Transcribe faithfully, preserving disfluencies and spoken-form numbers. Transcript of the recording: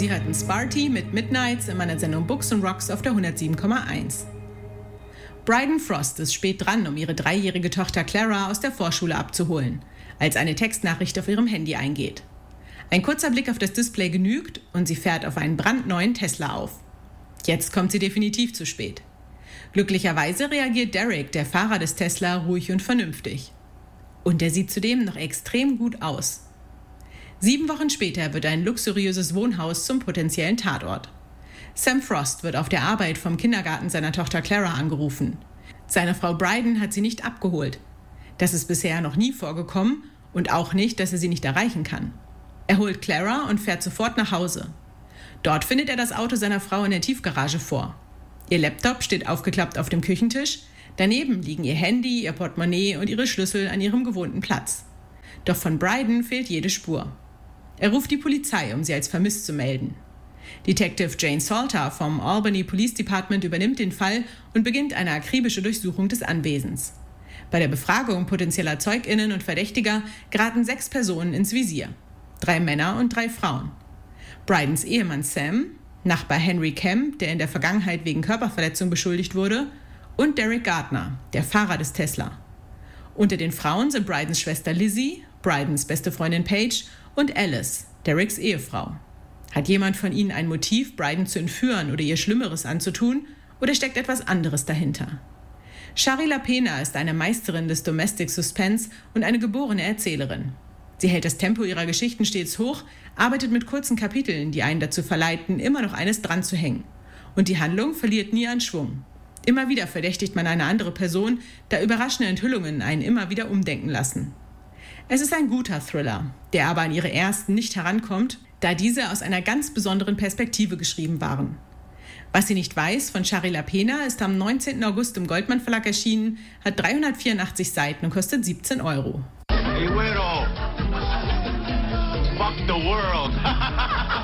Sie hörten Sparty mit Midnights in meiner Sendung Books and Rocks auf der hundertsieben Komma eins. Bryden Frost ist spät dran, um ihre dreijährige Tochter Clara aus der Vorschule abzuholen, als eine Textnachricht auf ihrem Handy eingeht. Ein kurzer Blick auf das Display genügt und sie fährt auf einen brandneuen Tesla auf. Jetzt kommt sie definitiv zu spät. Glücklicherweise reagiert Derek, der Fahrer des Tesla, ruhig und vernünftig. Und er sieht zudem noch extrem gut aus. Sieben Wochen später wird ein luxuriöses Wohnhaus zum potenziellen Tatort. Sam Frost wird auf der Arbeit vom Kindergarten seiner Tochter Clara angerufen. Seine Frau Bryden hat sie nicht abgeholt. Das ist bisher noch nie vorgekommen und auch nicht, dass er sie nicht erreichen kann. Er holt Clara und fährt sofort nach Hause. Dort findet er das Auto seiner Frau in der Tiefgarage vor. Ihr Laptop steht aufgeklappt auf dem Küchentisch, daneben liegen ihr Handy, ihr Portemonnaie und ihre Schlüssel an ihrem gewohnten Platz. Doch von Bryden fehlt jede Spur. Er ruft die Polizei, um sie als vermisst zu melden. Detective Jane Salter vom Albany Police Department übernimmt den Fall und beginnt eine akribische Durchsuchung des Anwesens. Bei der Befragung potenzieller ZeugInnen und Verdächtiger geraten sechs Personen ins Visier. Drei Männer und drei Frauen. Brydens Ehemann Sam, Nachbar Henry Kemp, der in der Vergangenheit wegen Körperverletzung beschuldigt wurde, und Derek Gardner, der Fahrer des Tesla. Unter den Frauen sind Brydens Schwester Lizzie, Brydens beste Freundin Paige und Alice, Dereks Ehefrau. Hat jemand von ihnen ein Motiv, Bryden zu entführen oder ihr Schlimmeres anzutun, oder steckt etwas anderes dahinter? Shari LaPena ist eine Meisterin des Domestic Suspense und eine geborene Erzählerin. Sie hält das Tempo ihrer Geschichten stets hoch, arbeitet mit kurzen Kapiteln, die einen dazu verleiten, immer noch eines dran zu hängen. Und die Handlung verliert nie an Schwung. Immer wieder verdächtigt man eine andere Person, da überraschende Enthüllungen einen immer wieder umdenken lassen. Es ist ein guter Thriller, der aber an ihre ersten nicht herankommt, da diese aus einer ganz besonderen Perspektive geschrieben waren. Was sie nicht weiß von Shari LaPena ist am neunzehnten August im Goldmann Verlag erschienen, hat dreihundertvierundachtzig Seiten und kostet siebzehn Euro. Hey, Widow. Fuck the world.